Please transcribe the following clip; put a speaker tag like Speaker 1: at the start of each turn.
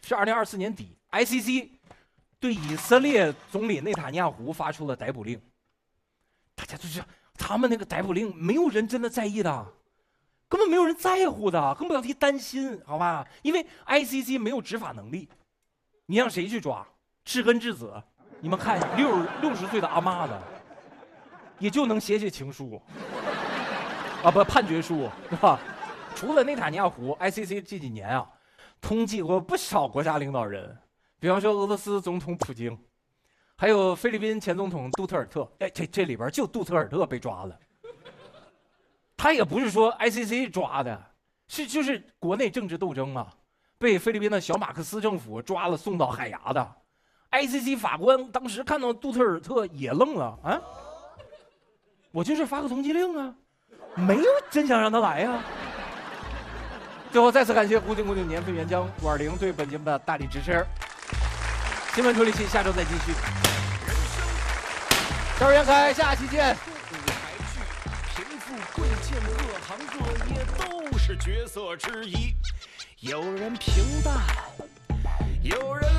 Speaker 1: 是2024年底 ，ICC 对以色列总理内塔尼亚胡发出了逮捕令。大家都知道，他们那个逮捕令没有人真的在意的，根本没有人在乎的，更不要提担心，好吧？因为 ICC 没有执法能力，你让谁去抓？知根知子，你们看60岁的阿妈的，也就能写情书，啊不判决书，对吧？除了内塔尼亚胡 ，ICC 这几年啊，通缉过不少国家领导人，比方说俄罗斯总统普京，还有菲律宾前总统杜特尔特。哎，这里边就杜特尔特被抓了。他也不是说 ICC 抓的，就是国内政治斗争啊，被菲律宾的小马克思政府抓了，送到海牙的。ICC 法官当时看到杜特尔特也愣了啊，我就是发个通缉令啊，没有真想让他来呀。最后再次感谢胡景年份原浆520对本节目的大力支持。新闻处理器下周再继续。赵元凯，下期见。
Speaker 2: 舞台剧贫富贵贱各行各业都是角色之一，有人平淡，有人